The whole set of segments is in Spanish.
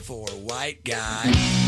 for a white guy.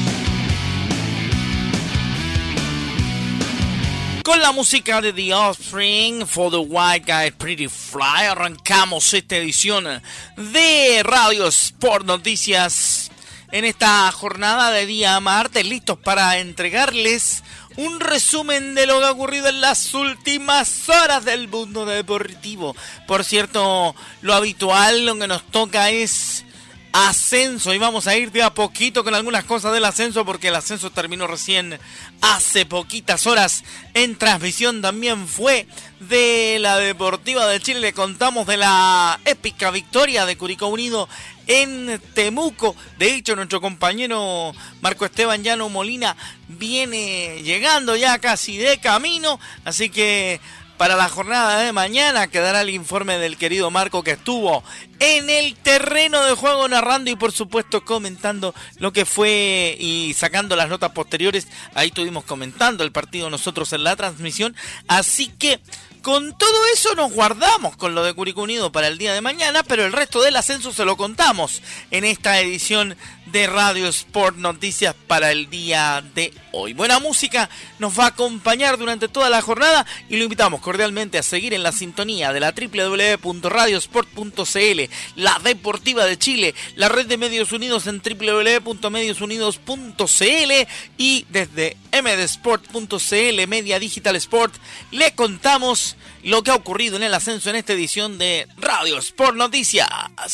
Con la música de The Offspring, For the White Guy Pretty Fly, arrancamos esta edición de Radio Sport Noticias en esta jornada de día martes, listos para entregarles un resumen de lo que ha ocurrido en las últimas horas del mundo deportivo. Por cierto, lo habitual, lo que nos toca es ascenso, y vamos a ir de a poquito con algunas cosas del ascenso, porque el ascenso terminó recién hace poquitas horas. En transmisión también fue de la Deportiva de Chile. Le contamos de la épica victoria de Curicó Unido en Temuco. De hecho, nuestro compañero Marco Esteban Llano Molina viene llegando ya casi de camino, así que para la jornada de mañana quedará el informe del querido Marco, que estuvo en el terreno de juego narrando y por supuesto comentando lo que fue y sacando las notas posteriores. Ahí estuvimos comentando el partido nosotros en la transmisión, así que con todo eso nos guardamos con lo de Curicó Unido para el día de mañana, pero el resto del ascenso se lo contamos en esta edición de Radio Sport Noticias para el día de hoy. Buena música nos va a acompañar durante toda la jornada y lo invitamos cordialmente a seguir en la sintonía de la www.radiosport.cl, la Deportiva de Chile, la red de Medios Unidos en www.mediosunidos.cl y desde mdsport.cl, Media Digital Sport, le contamos lo que ha ocurrido en el ascenso en esta edición de Radio Sport Noticias.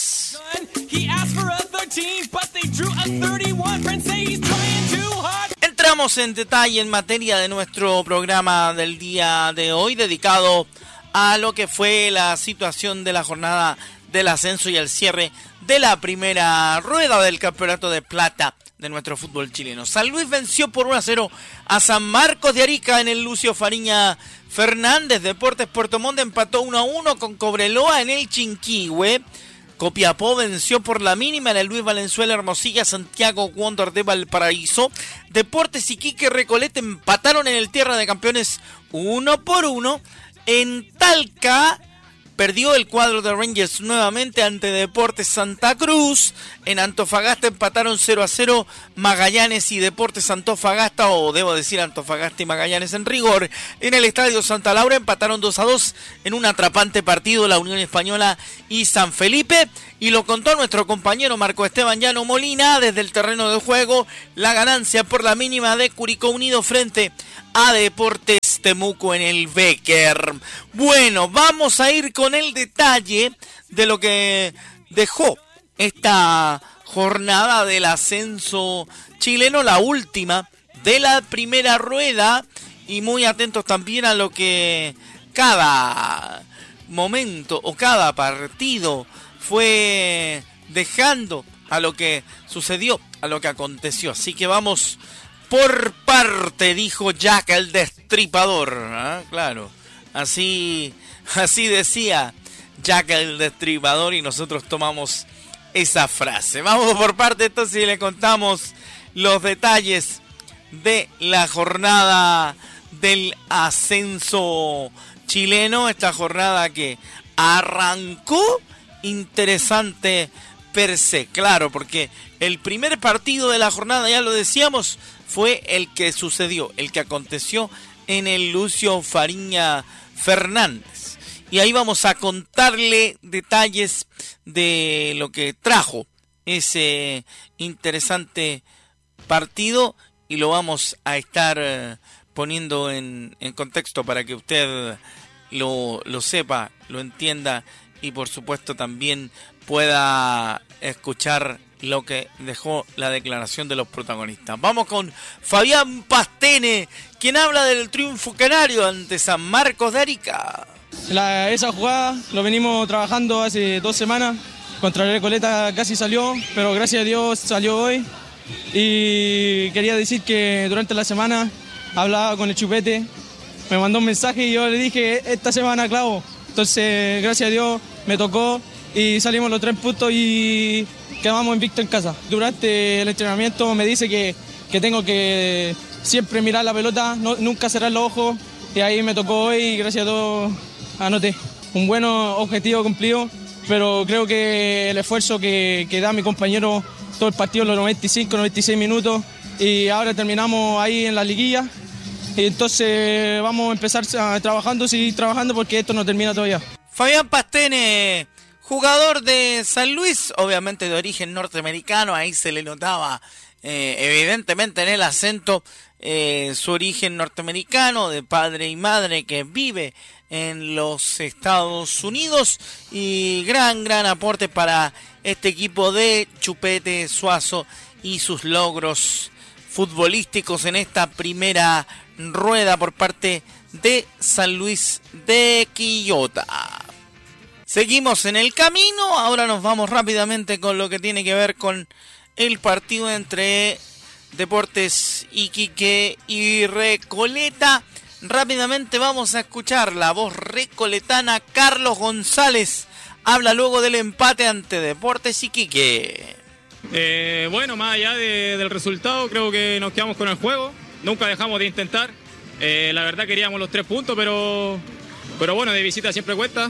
Entramos en detalle en materia de nuestro programa del día de hoy, dedicado a lo que fue la situación de la jornada del ascenso y el cierre de la primera rueda del Campeonato de Plata de nuestro fútbol chileno. San Luis venció por 1-0 a San Marcos de Arica en el Lucio Fariña Fernández. Deportes Puerto Montt empató 1-1 con Cobreloa en el Chinquihue. Copiapó venció por la mínima en el Luis Valenzuela Hermosilla Santiago Wonder de Valparaíso. Deportes Iquique Recoleta empataron en el Tierra de Campeones 1-1. En Talca perdió el cuadro de Rangers nuevamente ante Deportes Santa Cruz. En Antofagasta empataron 0-0 Magallanes y Deportes Antofagasta, o debo decir Antofagasta y Magallanes en rigor. En el Estadio Santa Laura empataron 2-2 en un atrapante partido la Unión Española y San Felipe. Y lo contó nuestro compañero Marco Esteban Llano Molina desde el terreno de juego. La ganancia por la mínima de Curicó Unido frente a Deportes Temuco en el Becker. Bueno, vamos a ir con el detalle de lo que dejó esta jornada del ascenso chileno, la última de la primera rueda, y muy atentos también a lo que cada momento o cada partido fue dejando, a lo que sucedió, a lo que aconteció. Así que vamos por parte, dijo Jack el Destripador. ¿Ah? Claro, así decía Jack el Destripador y nosotros tomamos esa frase. Vamos por parte entonces y le contamos los detalles de la jornada del ascenso chileno. Esta jornada que arrancó interesante per se, claro, porque el primer partido de la jornada, ya lo decíamos, fue el que sucedió, el que aconteció en el Lucio Fariña Fernández. Y ahí vamos a contarle detalles de lo que trajo ese interesante partido y lo vamos a estar poniendo en contexto para que usted lo sepa, lo entienda y por supuesto también pueda escuchar lo que dejó la declaración de los protagonistas. Vamos con Fabián Pastene, quien habla del triunfo canario ante San Marcos de Arica. Esa jugada lo venimos trabajando hace 2 semanas. Contra la Recoleta casi salió, pero gracias a Dios salió hoy. Y quería decir que durante la semana hablaba con el Chupete, me mandó un mensaje y yo le dije, esta semana clavo. Entonces, gracias a Dios, me tocó y salimos los 3 puntos y quedamos invictos en casa. Durante el entrenamiento me dice que tengo que siempre mirar la pelota, nunca cerrar los ojos, y ahí me tocó hoy y gracias a Dios anoté. Un buen objetivo cumplido, pero creo que el esfuerzo que da mi compañero todo el partido, los 95, 96 minutos, y ahora terminamos ahí en la liguilla. Y entonces vamos a empezar seguir trabajando porque esto no termina todavía. Fabián Pastene, jugador de San Luis, obviamente de origen norteamericano, ahí se le notaba evidentemente en el acento su origen norteamericano, de padre y madre que vive en los Estados Unidos, y gran aporte para este equipo de Chupete Suazo y sus logros futbolísticos en esta primera rueda por parte de San Luis de Quillota. Seguimos en el camino, ahora nos vamos rápidamente con lo que tiene que ver con el partido entre Deportes Iquique y Recoleta. Rápidamente vamos a escuchar la voz recoletana. Carlos González habla luego del empate ante Deportes Iquique. Bueno, más allá del resultado, creo que nos quedamos con el juego. Nunca dejamos de intentar. La verdad queríamos los 3 puntos, pero bueno, de visita siempre cuesta.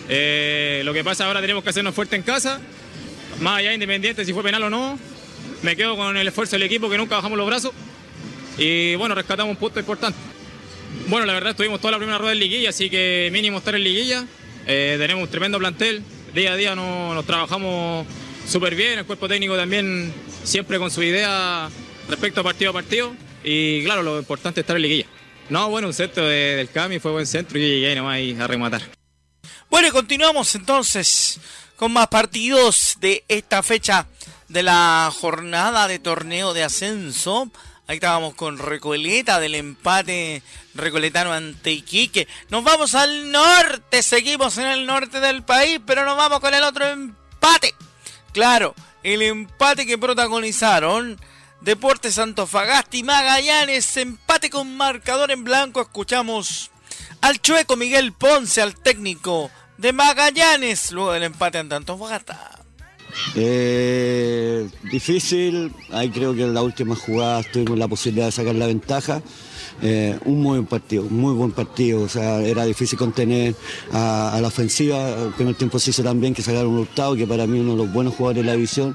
Lo que pasa ahora, tenemos que hacernos fuerte en casa. Más allá, independiente si fue penal o no, me quedo con el esfuerzo del equipo, que nunca bajamos los brazos. Y bueno, rescatamos un punto importante. Bueno, la verdad estuvimos toda la primera rueda en liguilla, así que mínimo estar en liguilla. Tenemos un tremendo plantel. Día a día nos trabajamos súper bien. El cuerpo técnico también siempre con su idea respecto a partido. Y claro, lo importante es estar en liguilla. No, bueno, un centro del Cami, fue buen centro y llegué nomás ahí a rematar. Bueno, y continuamos entonces con más partidos de esta fecha de la jornada de torneo de ascenso. Ahí estábamos con Recoleta, del empate recoletano ante Iquique. Nos vamos al norte, seguimos en el norte del país, pero nos vamos con el otro empate. Claro, el empate que protagonizaron Deportes Antofagasta y Magallanes, empate con marcador en blanco. Escuchamos al chueco Miguel Ponce, al técnico de Magallanes, luego del empate ante Antofagasta. Difícil, ahí creo que en la última jugada tuvimos la posibilidad de sacar la ventaja. Un muy buen partido, o sea, era difícil contener a la ofensiva. El primer tiempo se hizo tan bien que sacaron un Hurtado, que para mí uno de los buenos jugadores de la división.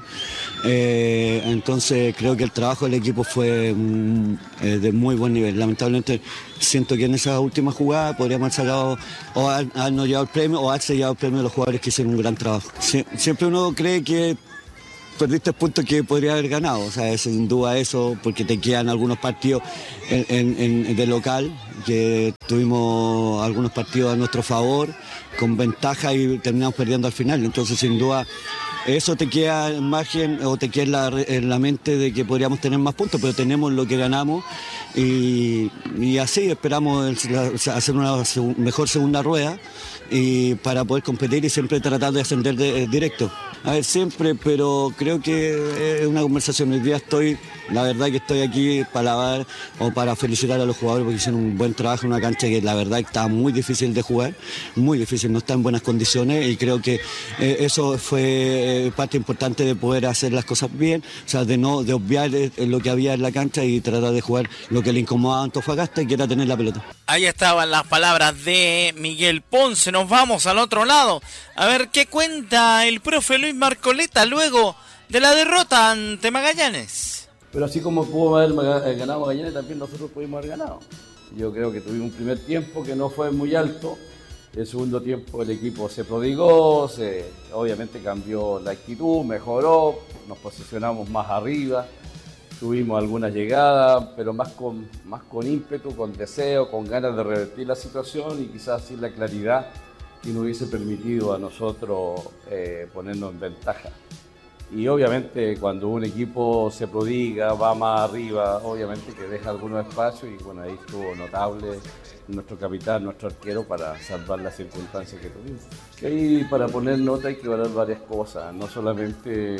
Entonces creo que el trabajo del equipo fue de muy buen nivel. Lamentablemente siento que en esa última jugada podríamos haber sacado o habernos llevado el premio o haberse llevado el premio de los jugadores que hicieron un gran trabajo. Siempre uno cree que perdiste puntos que podría haber ganado, o sea, sin duda eso, porque te quedan algunos partidos de local, que tuvimos algunos partidos a nuestro favor, con ventaja y terminamos perdiendo al final. Entonces, sin duda, eso te queda en margen o te queda en la mente de que podríamos tener más puntos, pero tenemos lo que ganamos y así esperamos hacer una mejor segunda rueda y para poder competir y siempre tratar de ascender directo. A ver, siempre, pero creo que es una conversación. Hoy día la verdad que estoy aquí para alabar o para felicitar a los jugadores porque hicieron un buen trabajo en una cancha que la verdad estaba muy difícil de jugar, muy difícil, no está en buenas condiciones y creo que eso fue parte importante de poder hacer las cosas bien, o sea, de obviar lo que había en la cancha y tratar de jugar lo que le incomodaba a Antofagasta y que era tener la pelota. Ahí estaban las palabras de Miguel Ponce. Nos vamos al otro lado a ver qué cuenta el profe Luis Marcoleta luego de la derrota ante Magallanes. Pero así como pudo haber ganado Magallanes, también nosotros pudimos haber ganado. Yo creo que tuvimos un primer tiempo que no fue muy alto. El segundo tiempo el equipo se prodigó, obviamente cambió la actitud, mejoró, nos posicionamos más arriba. Tuvimos algunas llegadas, pero más con ímpetu, con deseo, con ganas de revertir la situación y quizás sin la claridad que nos hubiese permitido a nosotros ponernos en ventaja. Y obviamente cuando un equipo se prodiga, va más arriba, obviamente que deja algunos espacios y bueno, ahí estuvo notable nuestro capitán, nuestro arquero para salvar las circunstancias que tuvimos. Y ahí para poner nota hay que valorar varias cosas, no solamente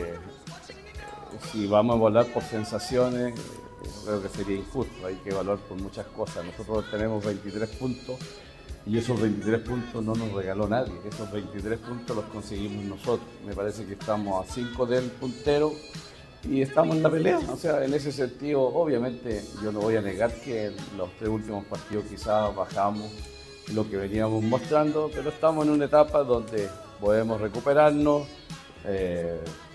si vamos a evaluar por sensaciones, creo que sería injusto, hay que evaluar por muchas cosas. Nosotros tenemos 23 puntos y esos 23 puntos no nos regaló nadie, esos 23 puntos los conseguimos nosotros. Me parece que estamos a 5 del puntero y estamos en la pelea, o sea, en ese sentido, obviamente yo no voy a negar que los 3 últimos partidos quizás bajamos lo que veníamos mostrando, pero estamos en una etapa donde podemos recuperarnos.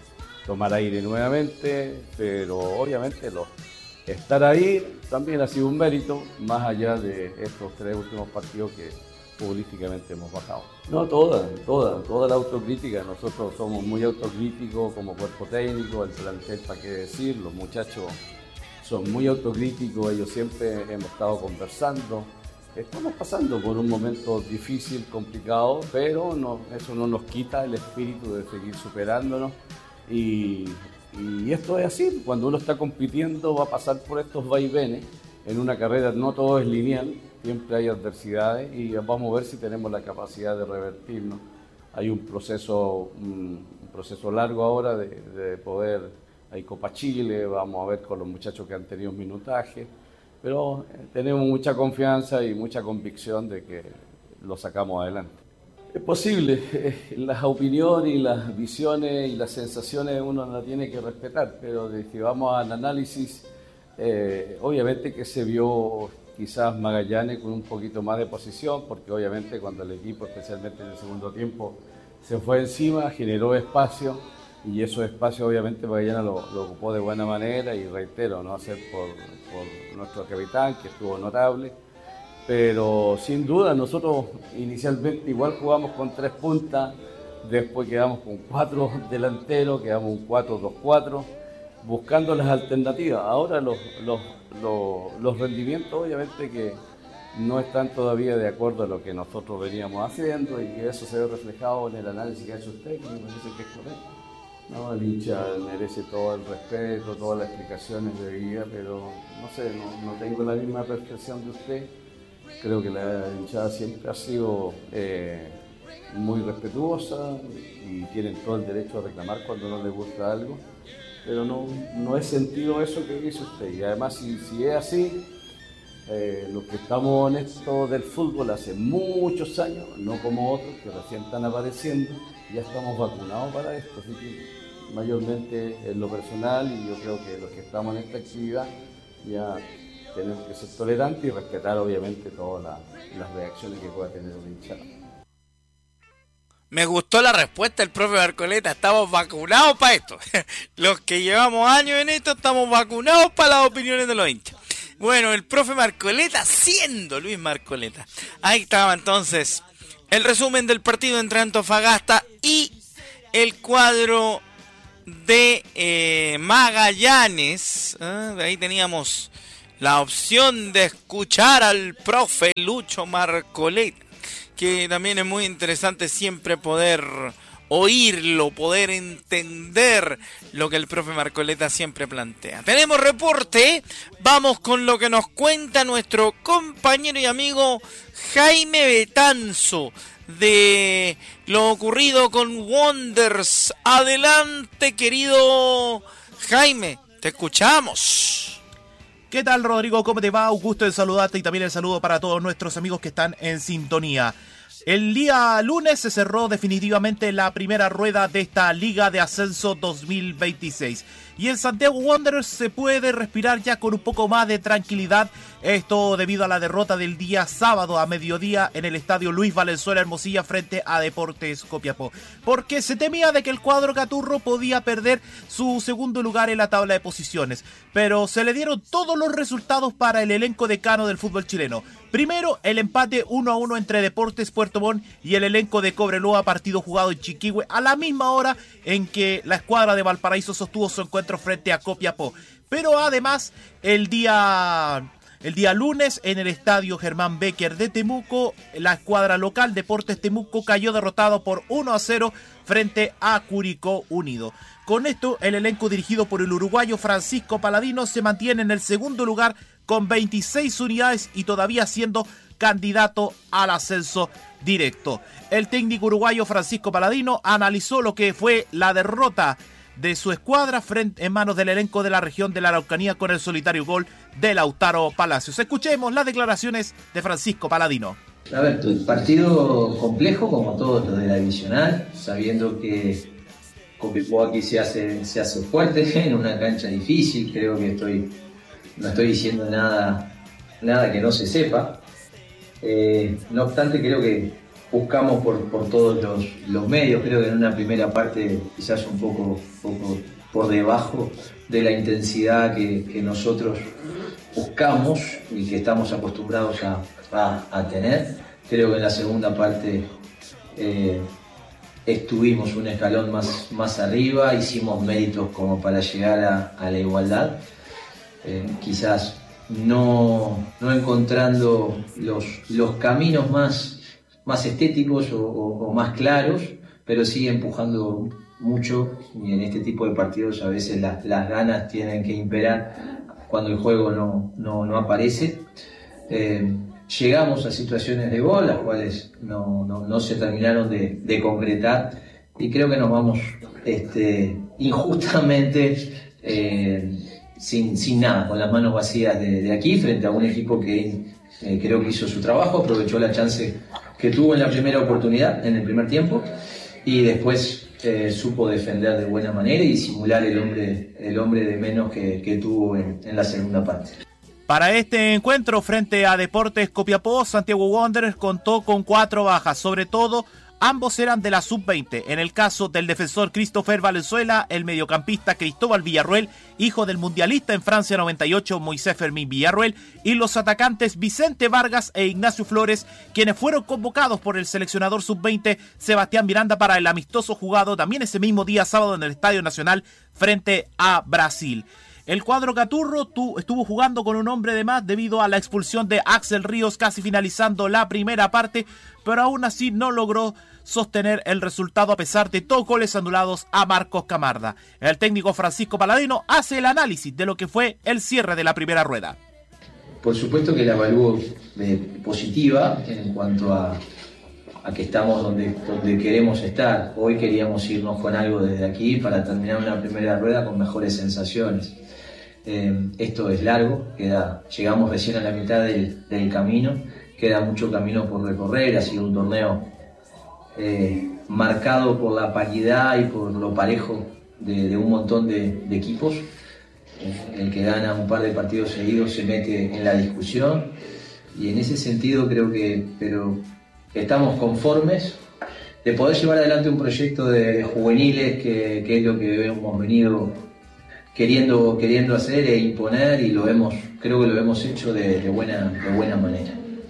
tomar aire nuevamente, pero obviamente estar ahí también ha sido un mérito, más allá de estos 3 últimos partidos que futbolísticamente hemos bajado. No, toda la autocrítica. Nosotros somos muy autocríticos como cuerpo técnico, el plantel, para qué decir, los muchachos son muy autocríticos, ellos siempre hemos estado conversando. Estamos pasando por un momento difícil, complicado, pero eso no nos quita el espíritu de seguir superándonos. Y esto es así, cuando uno está compitiendo va a pasar por estos vaivenes. En una carrera no todo es lineal, siempre hay adversidades y vamos a ver si tenemos la capacidad de revertirnos. Hay un proceso largo ahora de poder, hay Copa Chile, vamos a ver con los muchachos que han tenido un minutaje, pero tenemos mucha confianza y mucha convicción de que lo sacamos adelante. Es posible, las opiniones y las visiones y las sensaciones uno las tiene que respetar, pero si vamos al análisis, obviamente que se vio quizás Magallanes con un poquito más de posición, porque obviamente cuando el equipo, especialmente en el segundo tiempo, se fue encima, generó espacio, y esos espacios obviamente Magallanes lo ocupó de buena manera, y reitero, no hacer por nuestro capitán, que estuvo notable. Pero sin duda nosotros inicialmente igual jugamos con 3 puntas, después quedamos con 4 delanteros, quedamos un 4-2-4, buscando las alternativas. Ahora los rendimientos obviamente que no están todavía de acuerdo a lo que nosotros veníamos haciendo, y que eso se ve reflejado en el análisis que ha hecho usted, que me parece que es correcto. No, el hincha merece todo el respeto, todas las explicaciones de vida, pero no sé, no tengo la misma percepción de usted. Creo que la hinchada siempre ha sido muy respetuosa y tienen todo el derecho a reclamar cuando no les gusta algo, pero no he sentido eso que dice usted. Y además, si es así, los que estamos en esto del fútbol hace muchos años, no como otros que recién están apareciendo, ya estamos vacunados para esto. Así que mayormente en lo personal, y yo creo que los que estamos en esta actividad ya tenemos que ser tolerantes y respetar obviamente todas las reacciones que pueda tener un hinchada. Me gustó la respuesta del profe Marcoleta, estamos vacunados para esto. Los que llevamos años en esto estamos vacunados para las opiniones de los hinchas. Bueno, el profe Marcoleta siendo Luis Marcoleta. Ahí estaba entonces el resumen del partido entre Antofagasta y el cuadro de Magallanes. Ahí teníamos la opción de escuchar al profe Lucho Marcoleta, que también es muy interesante siempre poder oírlo, poder entender lo que el profe Marcoleta siempre plantea. Tenemos reporte, vamos con lo que nos cuenta nuestro compañero y amigo Jaime Betanzo de lo ocurrido con Wanderers. Adelante, querido Jaime, te escuchamos. ¿Qué tal, Rodrigo? ¿Cómo te va? Un gusto en saludarte y también el saludo para todos nuestros amigos que están en sintonía. El día lunes se cerró definitivamente la primera rueda de esta Liga de Ascenso 2026. Y en Santiago Wanderers se puede respirar ya con un poco más de tranquilidad. Esto debido a la derrota del día sábado a mediodía en el estadio Luis Valenzuela Hermosilla frente a Deportes Copiapó. Porque se temía de que el cuadro caturro podía perder su segundo lugar en la tabla de posiciones. Pero se le dieron todos los resultados para el elenco decano del fútbol chileno. Primero, el empate 1-1 entre Deportes Puerto Montt y el elenco de Cobreloa, partido jugado en Chiquihue a la misma hora en que la escuadra de Valparaíso sostuvo su encuentro frente a Copiapó. Pero además, el día lunes en el estadio Germán Becker de Temuco, la escuadra local Deportes Temuco cayó derrotado por 1-0 frente a Curicó Unido. Con esto, el elenco dirigido por el uruguayo Francisco Paladino se mantiene en el segundo lugar con 26 unidades y todavía siendo candidato al ascenso directo. El técnico uruguayo Francisco Paladino analizó lo que fue la derrota de su escuadra en manos del elenco de la región de la Araucanía con el solitario gol de Lautaro Palacios. Escuchemos las declaraciones de Francisco Paladino. A ver, partido complejo como todos los de la divisional, sabiendo que Copiapó aquí se hace fuerte en una cancha difícil. Creo que no estoy diciendo nada que no se sepa. No obstante, creo que buscamos por todos los medios. Creo que en una primera parte quizás un poco por debajo de la intensidad que nosotros buscamos y que estamos acostumbrados a tener. Creo que en la segunda parte estuvimos un escalón más arriba, hicimos méritos como para llegar a la igualdad. Quizás no encontrando los caminos más estéticos o más claros, pero sí empujando mucho, y en este tipo de partidos a veces las ganas tienen que imperar cuando el juego no aparece. Llegamos a situaciones de gol, las cuales no se terminaron de concretar, y creo que nos vamos injustamente sin nada, con las manos vacías de aquí, frente a un equipo que creo que hizo su trabajo, aprovechó la chance que tuvo en la primera oportunidad, en el primer tiempo, y después supo defender de buena manera y simular el hombre de menos que tuvo en la segunda parte. Para este encuentro frente a Deportes Copiapó, Santiago Wanderers contó con 4 bajas, sobre todo ambos eran de la sub-20. En el caso del defensor Christopher Valenzuela, el mediocampista Cristóbal Villarroel, hijo del mundialista en Francia 98 Moisés Fermín Villarroel, y los atacantes Vicente Vargas e Ignacio Flores, quienes fueron convocados por el seleccionador sub-20 Sebastián Miranda para el amistoso jugado también ese mismo día sábado en el Estadio Nacional frente a Brasil. El cuadro Caturro estuvo jugando con un hombre de más debido a la expulsión de Axel Ríos casi finalizando la primera parte, pero aún así no logró sostener el resultado a pesar de 2 goles anulados a Marcos Camarda. El técnico Francisco Paladino hace el análisis de lo que fue el cierre de la primera rueda. Por supuesto que la evalúo positiva en cuanto a que estamos donde queremos estar. Hoy queríamos irnos con algo desde aquí para terminar una primera rueda con mejores sensaciones. Esto es largo, llegamos recién a la mitad del camino, queda mucho camino por recorrer, ha sido un torneo marcado por la paridad y por lo parejo de un montón de equipos. El que gana un par de partidos seguidos se mete en la discusión, y en ese sentido creo que estamos conformes de poder llevar adelante un proyecto de juveniles que es lo que hemos venido queriendo hacer e imponer, y creo que lo hemos hecho de buena manera.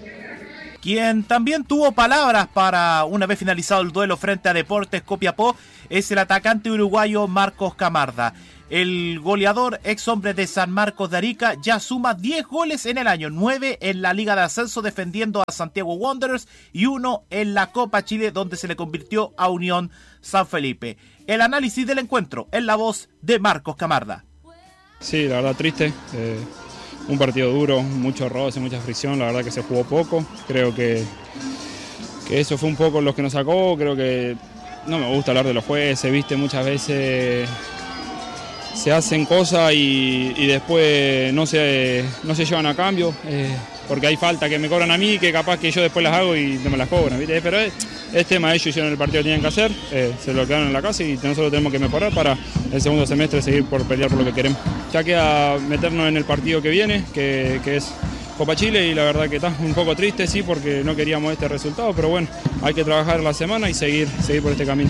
Quien también tuvo palabras para una vez finalizado el duelo frente a Deportes Copiapó es el atacante uruguayo Marcos Camarda. El goleador, ex hombre de San Marcos de Arica, ya suma 10 goles en el año, 9 en la Liga de Ascenso defendiendo a Santiago Wanderers y 1 en la Copa Chile donde se le convirtió a Unión San Felipe. El análisis del encuentro en la voz de Marcos Camarda. Sí, la verdad triste, un partido duro, mucho roce, mucha fricción, la verdad que se jugó poco, creo que eso fue un poco lo que nos sacó. Creo que no me gusta hablar de los jueces, viste, muchas veces se hacen cosas y después no se llevan a cambio, porque hay falta que me cobran a mí, que capaz que yo después las hago y no me las cobran, ¿viste? Pero es tema, ellos hicieron el partido que tenían que hacer, se lo quedaron en la casa y nosotros tenemos que mejorar para el segundo semestre seguir por pelear por lo que queremos. Ya queda meternos en el partido que viene, que es Copa Chile, y la verdad que está un poco triste, sí, porque no queríamos este resultado, pero bueno, hay que trabajar la semana y seguir por este camino.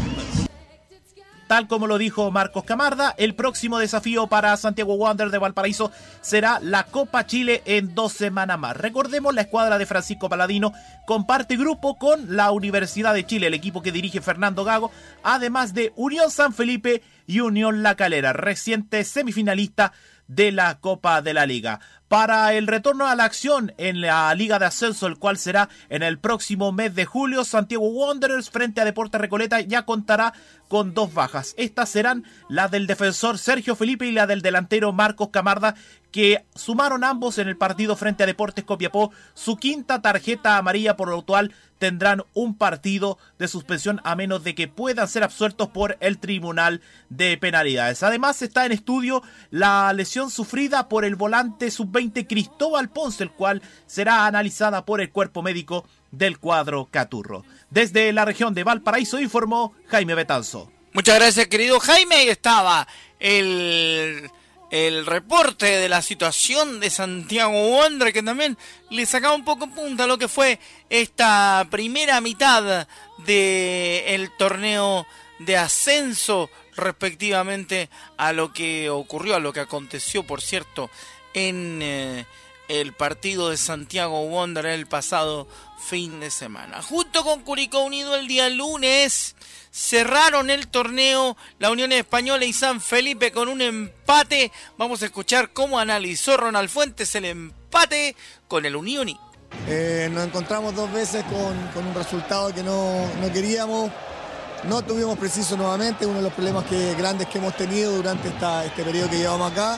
Tal como lo dijo Marcos Camarda, el próximo desafío para Santiago Wanderers de Valparaíso será la Copa Chile en 2 semanas más. Recordemos, la escuadra de Francisco Paladino comparte grupo con la Universidad de Chile, el equipo que dirige Fernando Gago, además de Unión San Felipe y Unión La Calera, reciente semifinalista de la Copa de la Liga. Para el retorno a la acción en la Liga de Ascenso, el cual será en el próximo mes de julio, Santiago Wanderers frente a Deportes Recoleta ya contará con 2 bajas. Estas serán la del defensor Sergio Felipe y la del delantero Marcos Camarda, que sumaron ambos en el partido frente a Deportes Copiapó su 5ª tarjeta amarilla, por lo cual tendrán un partido de suspensión a menos de que puedan ser absueltos por el Tribunal de Penalidades. Además está en estudio la lesión sufrida por el volante sub-20 Cristóbal Ponce, el cual será analizada por el cuerpo médico del cuadro Caturro. Desde la región de Valparaíso informó Jaime Betanzo. Muchas gracias, querido Jaime. Ahí estaba el reporte de la situación de Santiago Wanderers, que también le sacaba un poco punta a lo que fue esta primera mitad del torneo de ascenso, respectivamente a lo que ocurrió, a lo que aconteció, por cierto, en el partido de Santiago Wanderers el pasado fin de semana. Junto con Curicó Unido el día lunes cerraron el torneo la Unión Española y San Felipe con un empate. Vamos a escuchar cómo analizó Ronald Fuentes el empate con el Unión. Nos encontramos 2 veces con un resultado que no queríamos. No tuvimos preciso nuevamente, uno de los problemas grandes que hemos tenido durante este periodo que llevamos acá.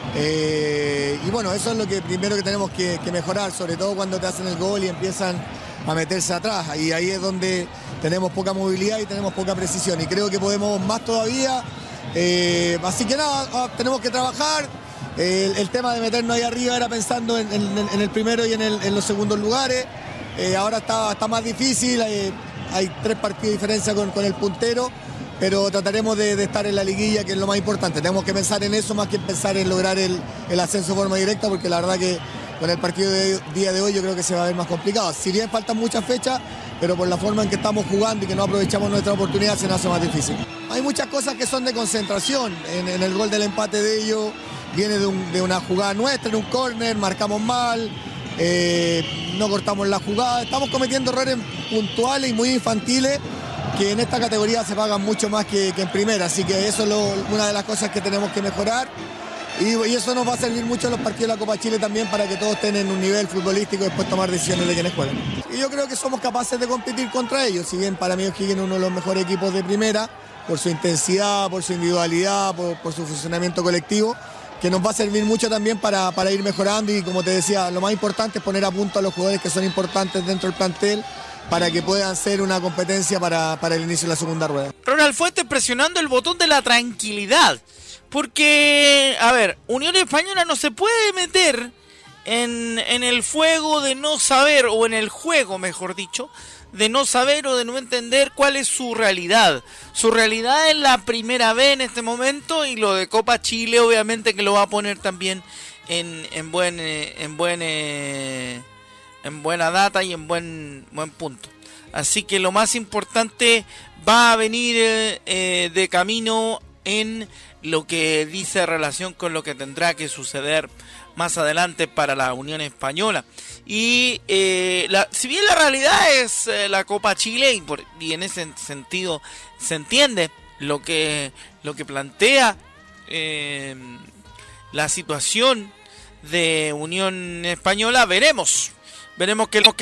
Y bueno, eso es lo que primero que tenemos que mejorar, sobre todo cuando te hacen el gol y empiezan a meterse atrás. Y ahí es donde tenemos poca movilidad y tenemos poca precisión. Y creo que podemos más todavía. Así que nada, tenemos que trabajar. El tema de meternos ahí arriba era pensando en el primero y en los segundos lugares. Ahora está más difícil. Hay 3 partidos de diferencia con el puntero, pero trataremos de estar en la liguilla, que es lo más importante. Tenemos que pensar en eso más que pensar en lograr el ascenso de forma directa, porque la verdad que con el partido de día de hoy yo creo que se va a ver más complicado. Si bien faltan muchas fechas, pero por la forma en que estamos jugando y que no aprovechamos nuestra oportunidad se nos hace más difícil. Hay muchas cosas que son de concentración. En el gol del empate de ellos viene de una jugada nuestra, en un córner, marcamos mal. No cortamos la jugada, estamos cometiendo errores puntuales y muy infantiles que en esta categoría se pagan mucho más que en primera, así que eso es una de las cosas que tenemos que mejorar y eso nos va a servir mucho en los partidos de la Copa Chile también, para que todos estén en un nivel futbolístico y después tomar decisiones de quienes juegan. Y yo creo que somos capaces de competir contra ellos, si bien para mí O'Higgins es uno de los mejores equipos de primera, por su intensidad, por su individualidad, por su funcionamiento colectivo, que nos va a servir mucho también para ir mejorando. Y como te decía, lo más importante es poner a punto a los jugadores que son importantes dentro del plantel para que puedan ser una competencia para el inicio de la segunda rueda. Ronald Fuentes presionando el botón de la tranquilidad, porque, a ver, Unión Española no se puede meter en el fuego de no saber, o en el juego, mejor dicho, de no saber o de no entender cuál es su realidad. Su realidad es la primera vez en este momento, y lo de Copa Chile obviamente que lo va a poner también en buena data y en buen punto. Así que lo más importante va a venir de camino en lo que dice relación con lo que tendrá que suceder más adelante para la Unión Española. Y si bien la realidad es la Copa Chile, y en ese sentido se entiende lo que plantea la situación de Unión Española, veremos